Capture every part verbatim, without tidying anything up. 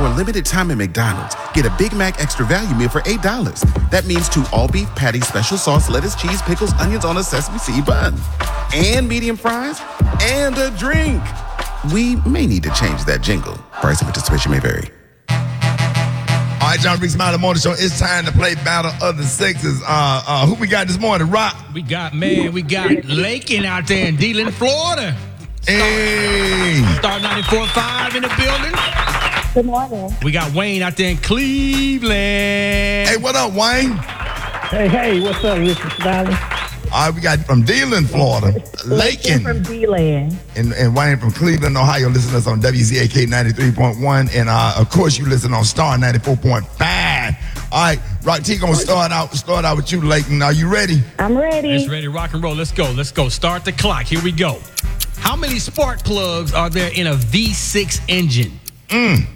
For a limited time at McDonald's, get a Big Mac Extra Value Meal for eight dollars. That means two all-beef patties, special sauce, lettuce, cheese, pickles, onions on a sesame seed bun. And medium fries. And a drink. We may need to change that jingle. Price and participation may vary. All right, John Rick Smiley Morning Show. It's time to play Battle of the Sexes. Uh, uh, who we got this morning? Rock. We got, man, we got Lakin out there in Deland, Florida. Hey. Star ninety-four point five in the building. Good morning. We got Wayne out there in Cleveland. Hey, what up, Wayne? Hey, hey, what's up, Richard Smiley? All right, we got from Deland, Florida, Lakin. From D-Land. And, and Wayne from Cleveland, Ohio. Listen to us on W Z A K ninety-three point one. And, uh, of course, you listen on Star ninety-four point five. All right, Rock T, going to start out, start out with you, Lakin. Are you ready? I'm ready. It's ready to rock and roll. Let's go. Let's go. Start the clock. Here we go. How many spark plugs are there in a V six engine? Mm.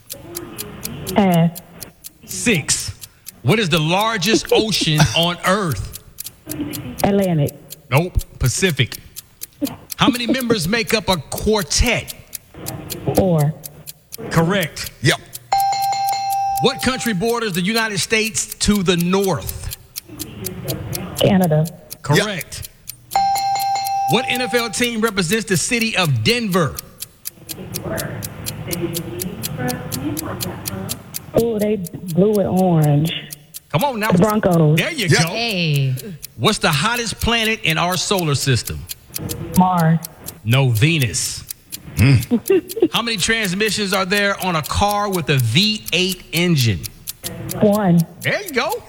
Pass. Six. What is the largest ocean on Earth? Atlantic. Nope. Pacific. How many members make up a quartet? Four. Correct. Yep. What country borders the United States to the north? Canada. Correct. What N F L team represents the city of Denver? Oh, they blue and orange. Come on now. The Broncos. There you Yep. go. Hey. What's the hottest planet in our solar system? Mars. No, Venus. How many transmissions are there on a car with a V eight engine? One. There you go.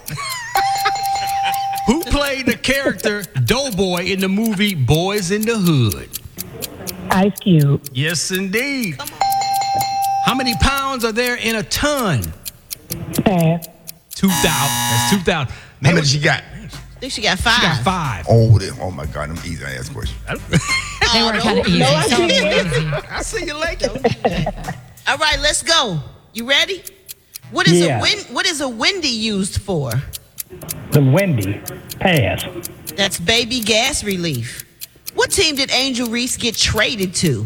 Who played the character Doughboy in the movie Boys in the Hood? Ice Cube. Yes, indeed. How many pounds are there in a ton? Pass. two thousand. That's two thousand. How many she got? I think she got five. She got five. Oh, they, oh my God, them easy ass questions. They were kind of easy. Some of them were easy. I see you later. All right, let's go. You ready? What is Yeah. a win- What is a Wendy used for? The Wendy. Pass. That's baby gas relief. What team did Angel Reese get traded to?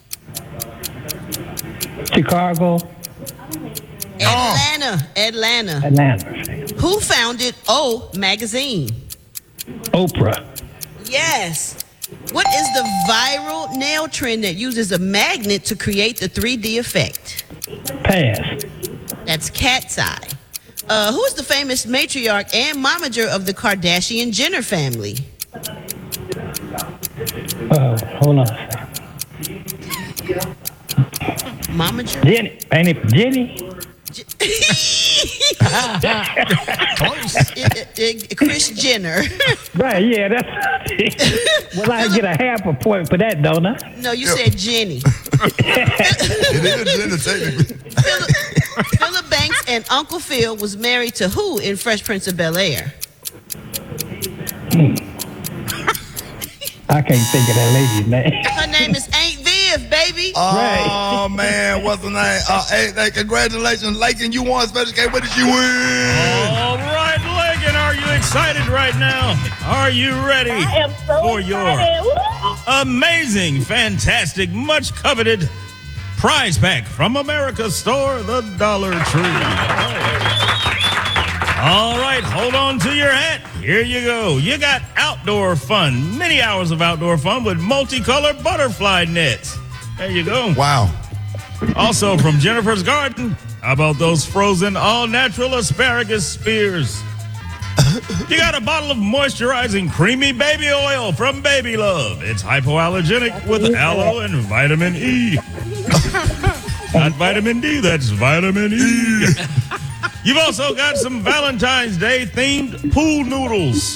Chicago. Atlanta. Atlanta. Atlanta. Who founded O Magazine? Oprah. Yes. What is the viral nail trend that uses a magnet to create the three D effect? Pass. That's cat's eye. Uh, who is the famous matriarch and momager of the Kardashian Jenner family? Uh, hold on a second. Momager? Jenny. Ain't it Jenny? Close. Uh, uh, Kris Jenner. Right, yeah, that's. Well, I get a half a point for that, don't I? No, you said Jenny. It is Jenna, technically. Philip, Philip Banks and Uncle Phil was married to who in Fresh Prince of Bel-Air? I can't think of that lady's name. Her name is Aunt Viv, baby. Oh, man, what's the name? Uh, hey, hey, congratulations, Lakin. You won Special K. What did you win? All right, Lakin, are you excited right now? Are you ready I am so for your excited. Woo! amazing, fantastic, much coveted prize pack from America's store, the Dollar Tree? All right, hold on to your hat. Here you go. You got outdoor fun, many hours of outdoor fun with multicolored butterfly nets. There you go. Wow. Also from Jennifer's Garden, how about those frozen all-natural asparagus spears? You got a bottle of moisturizing creamy baby oil from Baby Love. It's hypoallergenic with aloe and vitamin E. Not vitamin D, that's vitamin E. You've also got some Valentine's Day themed pool noodles.